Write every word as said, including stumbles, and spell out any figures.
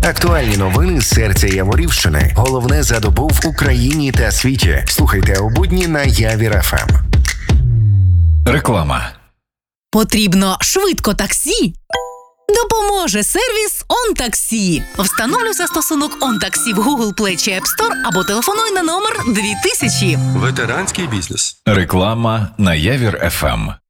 Актуальні новини з серця Яворівщини. Головне за добу в Україні та світі. Слухайте у будні на Явір еф ем. Реклама. Потрібно швидко таксі? Допоможе сервіс «ОнТаксі». Встановлюй застосунок «ОнТаксі» в Google Play чи App Store або телефонуй на номер дві тисячі. Ветеранський бізнес. Реклама на Явір еф ем.